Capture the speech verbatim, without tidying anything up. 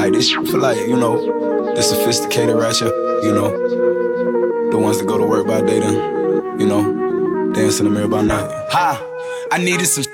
Like this shit for like, you know, the sophisticated ratchet, you know, the ones that go to work by day then, you know, dance in the mirror by night. Ha! I needed some